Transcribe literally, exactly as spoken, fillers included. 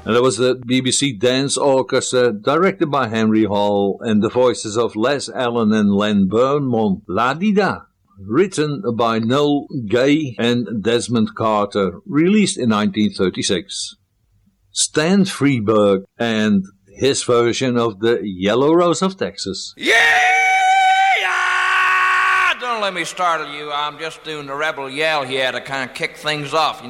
And that was the B B C Dance Orchestra, directed by Henry Hall, and the voices of Les Allen and Len Beaumont. La Di Da, written by Noel Gay and Desmond Carter, released in nineteen thirty-six. Stan Freberg and his version of the Yellow Rose of Texas. Yeah! Don't let me startle you. I'm just doing the rebel yell here to kind of kick things off. You